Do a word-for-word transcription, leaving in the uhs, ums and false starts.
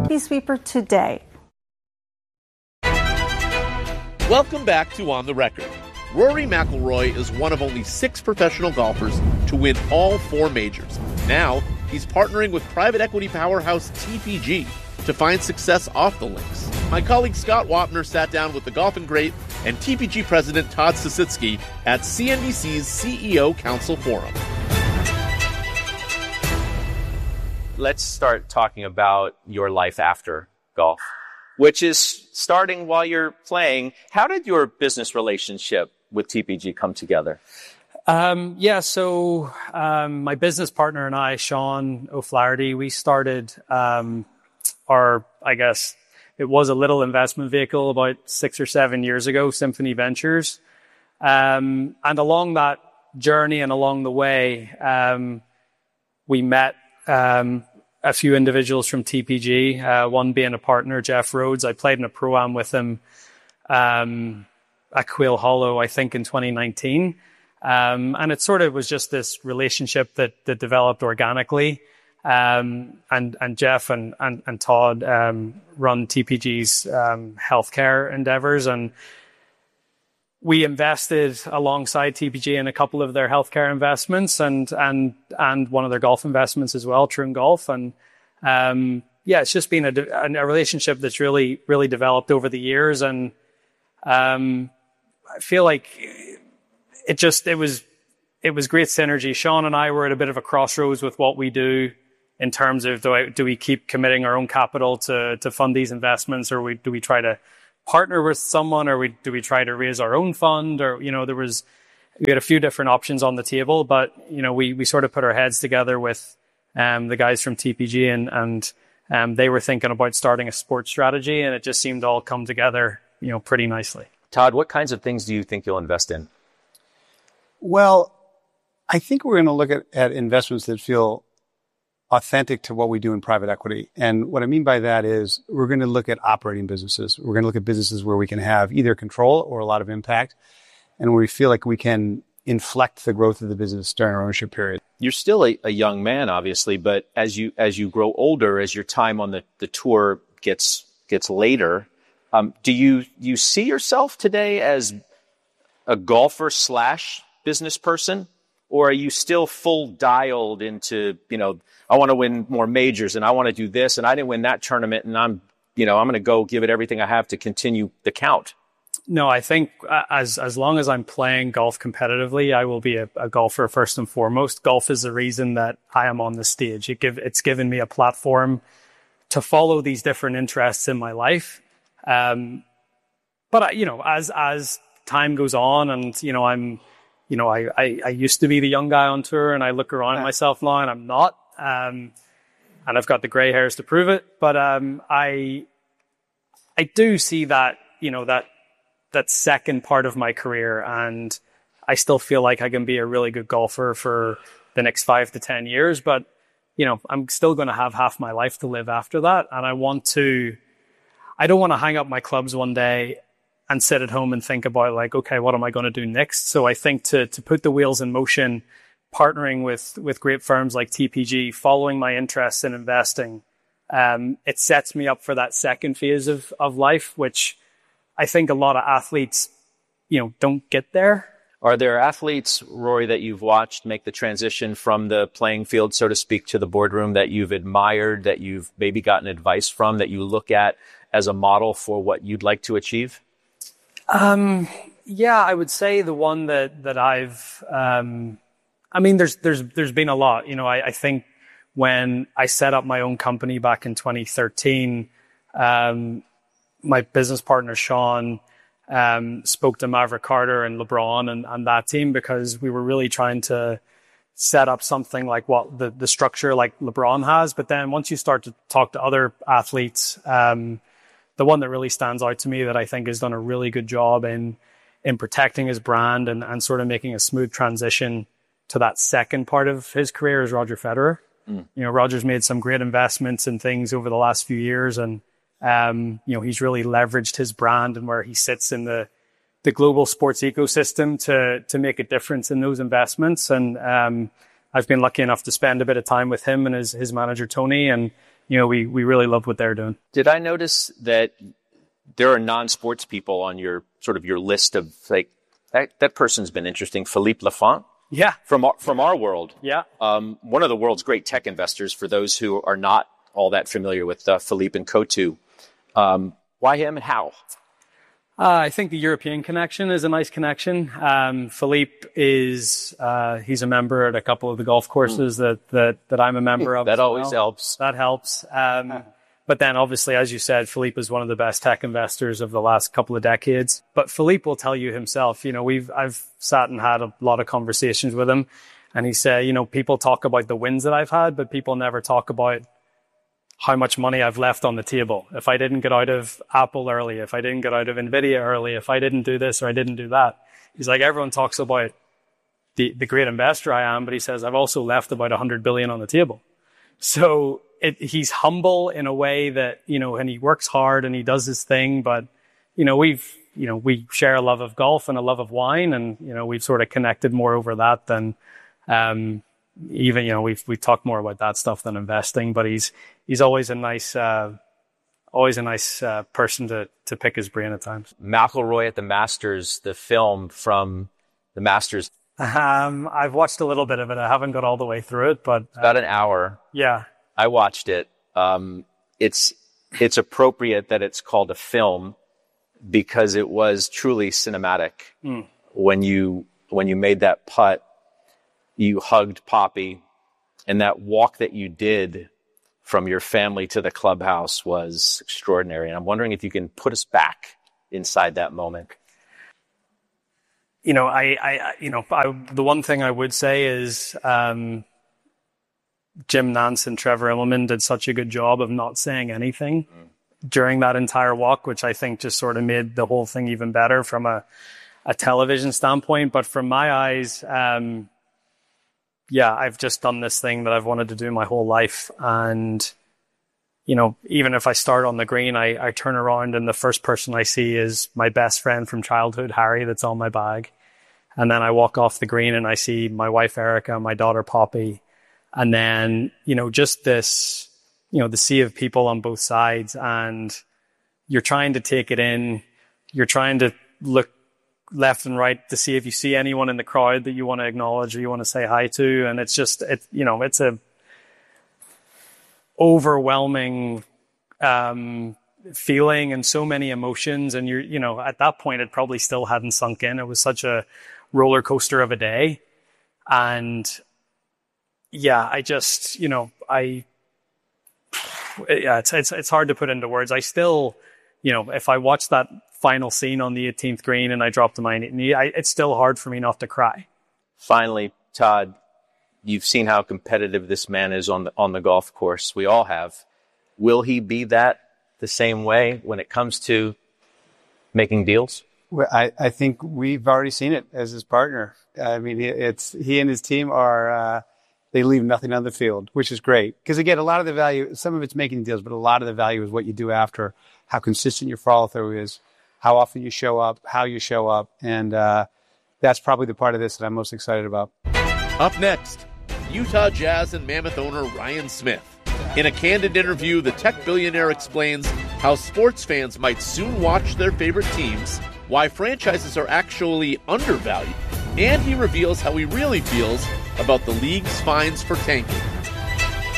Puppy Sweeper today. Welcome back to On the Record. Rory McIlroy is one of only six professional golfers to win all four majors. Now, he's partnering with private equity powerhouse T P G to find success off the links. My colleague Scott Wapner sat down with the golfing great and T P G president Todd Sisitsky at C N B C's C E O Council Forum. Let's start talking about your life after golf, which is starting while you're playing. How did your business relationship with T P G come together? Um, yeah, so um, my business partner and I, Sean O'Flaherty, we started um, our, I guess, it was a little investment vehicle about six or seven years ago, Symphony Ventures. Um, and along that journey and along the way, um, we met um, a few individuals from T P G, uh, one being a partner, Jeff Rhodes. I played in a pro-am with him um, at Quail Hollow, I think, in twenty nineteen. Um, and it sort of was just this relationship that, that developed organically. Um, and, and Jeff and, and, and Todd, um, run T P G's, um, healthcare endeavors. And we invested alongside T P G in a couple of their healthcare investments and, and, and one of their golf investments as well, Troon Golf. And, um, yeah, it's just been a, a relationship that's really, really developed over the years. And, um, I feel like it just, it was, it was great synergy. Sean and I were at a bit of a crossroads with what we do in terms of do, I, do we keep committing our own capital to, to fund these investments, or we, do we try to partner with someone, or we, do we try to raise our own fund? Or, you know, there was, we had a few different options on the table, but, you know, we, we sort of put our heads together with, um, the guys from T P G and, and, um, they were thinking about starting a sports strategy, and it just seemed to all come together, you know, pretty nicely. Todd, what kinds of things do you think you'll invest in? Well, I think we're going to look at, at investments that feel authentic to what we do in private equity. And what I mean by that is we're going to look at operating businesses. We're going to look at businesses where we can have either control or a lot of impact, and where we feel like we can inflect the growth of the business during our ownership period. You're still a, a young man, obviously, but as you as you grow older, as your time on the, the tour gets gets later, um, do you you see yourself today as a golfer slash business person? Or are you still full dialed into, you know, I want to win more majors and I want to do this and I didn't win that tournament and I'm, you know, I'm going to go give it everything I have to continue the count? No, I think as as long as I'm playing golf competitively, I will be a, a golfer first and foremost. Golf is the reason that I am on the stage. It give, it's given me a platform to follow these different interests in my life. Um, but, you know, as as time goes on and, you know, I'm, You know, I, I, I used to be the young guy on tour, and I look around at myself now and I'm not. Um, and I've got the gray hairs to prove it. But um, I I do see that, you know, that that second part of my career, and I still feel like I can be a really good golfer for the next five to ten years. But, you know, I'm still going to have half my life to live after that. And I want to, I don't want to hang up my clubs one day and sit at home and think about like, okay, what am I going to do next? So I think to to put the wheels in motion, partnering with with great firms like T P G, following my interests in investing, um, it sets me up for that second phase of of life, which I think a lot of athletes, you know, don't get there. Are there athletes, Rory, that you've watched make the transition from the playing field, so to speak, to the boardroom that you've admired, that you've maybe gotten advice from, that you look at as a model for what you'd like to achieve? Um, yeah, I would say the one that, that I've, um, I mean, there's, there's, there's been a lot, you know, I, I think when I set up my own company back in twenty thirteen, um, my business partner, Sean, um, spoke to Maverick Carter and LeBron and, and that team, because we were really trying to set up something like what the, the structure like LeBron has. But then once you start to talk to other athletes, um, the one that really stands out to me that I think has done a really good job in in protecting his brand and, and sort of making a smooth transition to that second part of his career is Roger Federer. Mm. You know, Roger's made some great investments in things over the last few years, and um, you know, he's really leveraged his brand and where he sits in the the global sports ecosystem to to make a difference in those investments. And um, I've been lucky enough to spend a bit of time with him and his his manager Tony, and you know, we, we really love what they're doing. Did I notice that there are non-sports people on your sort of your list of like, that, that person's been interesting. Philippe Lafont. Yeah. From our, from our world. Yeah. Um, one of the world's great tech investors for those who are not all that familiar with uh, Philippe and Coatue. Um, why him and how? Uh, I think the European connection is a nice connection. Um, Philippe is, uh, he's a member at a couple of the golf courses mm. that, that, that I'm a member of. That always well. helps. That helps. Um, but then obviously, as you said, Philippe is one of the best tech investors of the last couple of decades. But Philippe will tell you himself, you know, we've, I've sat and had a lot of conversations with him, and he said, you know, people talk about the wins that I've had, but people never talk about how much money I've left on the table. If I didn't get out of Apple early, if I didn't get out of Nvidia early, if I didn't do this or I didn't do that. He's like, everyone talks about the, the great investor I am, but he says, I've also left about one hundred billion on the table. So it, he's humble in a way that, you know, and he works hard and he does his thing, but, you know, we've, you know, we share a love of golf and a love of wine, and, you know, we've sort of connected more over that than, um, even, you know, we've, we've talked more about that stuff than investing, but he's, he's always a nice, uh, always a nice, uh, person to, to pick his brain at times. McIlroy at the Masters, the film from the Masters. Um, I've watched a little bit of it. I haven't got all the way through it, but. Uh, about an hour. Yeah. I watched it. Um, it's, it's appropriate that it's called a film because it was truly cinematic. Mm. When you, when you made that putt, you hugged Poppy, and that walk that you did from your family to the clubhouse was extraordinary. And I'm wondering if you can put us back inside that moment. You know, I, I, you know, I, the one thing I would say is, um, Jim Nantz and Trevor Immelman did such a good job of not saying anything mm. during that entire walk, which I think just sort of made the whole thing even better from a, a television standpoint. But from my eyes, um, yeah, I've just done this thing that I've wanted to do my whole life. And, you know, even if I start on the green, I, I turn around and the first person I see is my best friend from childhood, Harry, that's on my bag. And then I walk off the green and I see my wife, Erica, my daughter, Poppy. And then, you know, just this, you know, the sea of people on both sides. And you're trying to take it in. You're trying to look left and right to see if you see anyone in the crowd that you want to acknowledge or you want to say hi to. And it's just, it, you know, it's a overwhelming, um, feeling and so many emotions. And you're, you know, at that point, it probably still hadn't sunk in. It was such a roller coaster of a day. And yeah, I just, you know, I, yeah, it's, it's, it's hard to put into words. I still, you know, if I watch that final scene on the eighteenth green and I drop to my knee, I, it's still hard for me not to cry. Finally, Todd, you've seen how competitive this man is on the, on the golf course. We all have. Will he be that the same way when it comes to making deals? Well, I, I think we've already seen it as his partner. I mean, it's, he and his team are, uh, they leave nothing on the field, which is great. Because again, a lot of the value, some of it's making deals, but a lot of the value is what you do after, how consistent your follow through is, how often you show up, how you show up. And uh, that's probably the part of this that I'm most excited about. Up next, Utah Jazz and Mammoth owner Ryan Smith. In a candid interview, the tech billionaire explains how sports fans might soon watch their favorite teams, why franchises are actually undervalued, and he reveals how he really feels about the league's fines for tanking.